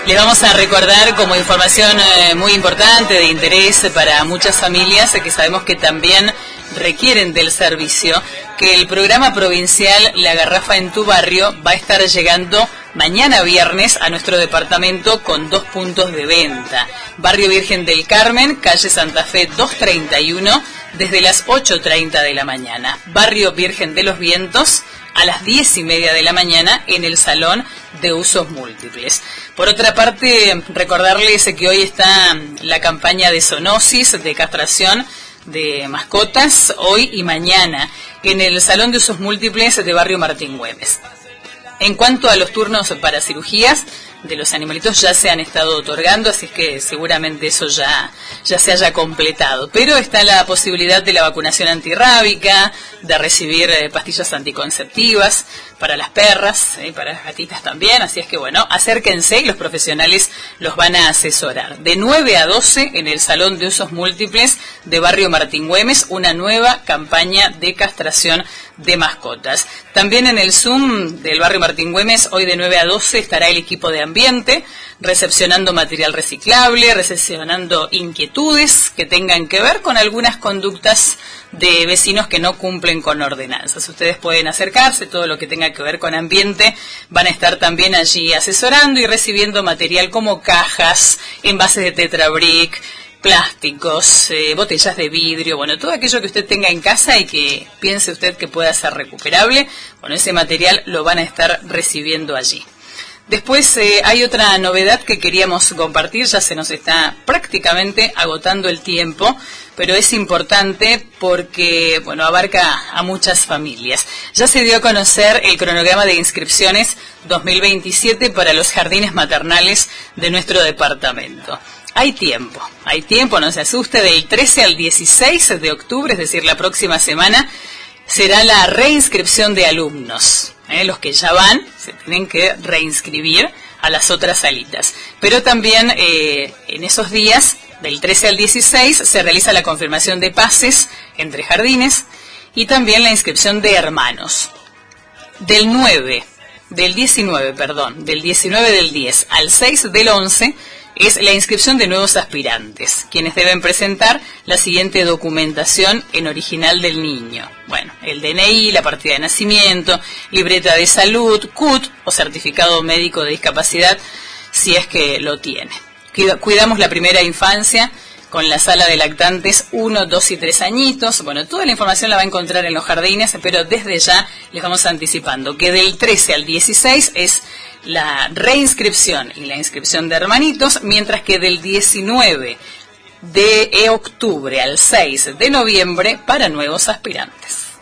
Les vamos a recordar como información muy importante, de interés para muchas familias, que sabemos que también requieren del servicio, que el programa provincial La Garrafa en tu Barrio va a estar llegando mañana viernes a nuestro departamento con 2 puntos de venta. Barrio Virgen del Carmen, calle Santa Fe 231, desde las 8:30 de la mañana. Barrio Virgen de los Vientos, a las 10:30 de la mañana en el Salón de Usos Múltiples. Por otra parte, recordarles que hoy está la campaña de zoonosis, de castración de mascotas, hoy y mañana, en el Salón de Usos Múltiples de Barrio Martín Güemes. En cuanto a los turnos para cirugías de los animalitos, ya se han estado otorgando, así que seguramente eso ya se haya completado. Pero está la posibilidad de la vacunación antirrábica, de recibir pastillas anticonceptivas para las perras, para las gatitas también, así es que bueno, acérquense y los profesionales los van a asesorar. De 9 a 12 en el Salón de Usos Múltiples de Barrio Martín Güemes, una nueva campaña de castración de mascotas. También en el Zoom del Barrio Martín Güemes, hoy de 9 a 12 estará el equipo de ambiente, recepcionando material reciclable, recepcionando inquietudes que tengan que ver con algunas conductas de vecinos que no cumplen con ordenanzas. Ustedes pueden acercarse, todo lo que tenga que ver con ambiente, van a estar también allí asesorando y recibiendo material como cajas, envases de Tetra Brick, plásticos, botellas de vidrio, bueno, todo aquello que usted tenga en casa y que piense usted que pueda ser recuperable, bueno, ese material lo van a estar recibiendo allí. Después hay otra novedad que queríamos compartir, ya se nos está prácticamente agotando el tiempo, pero es importante porque, bueno, abarca a muchas familias. Ya se dio a conocer el cronograma de inscripciones 2027 para los jardines maternales de nuestro departamento. Hay tiempo, no se asuste, del 13 al 16 de octubre, es decir, la próxima semana, será la reinscripción de alumnos. Los que ya van se tienen que reinscribir a las otras salitas. Pero también en esos días, del 13 al 16, se realiza la confirmación de pases entre jardines y también la inscripción de hermanos. Del 19 del 10 al 6 del 11, es la inscripción de nuevos aspirantes, quienes deben presentar la siguiente documentación en original del niño. Bueno, el DNI, la partida de nacimiento, libreta de salud, CUT o certificado médico de discapacidad, si es que lo tiene. Cuidamos la primera infancia con la sala de lactantes 1, 2 y 3 añitos. Bueno, toda la información la va a encontrar en los jardines, pero desde ya les vamos anticipando que del 13 al 16 es la reinscripción y la inscripción de hermanitos, mientras que del 19 de octubre al 6 de noviembre para nuevos aspirantes.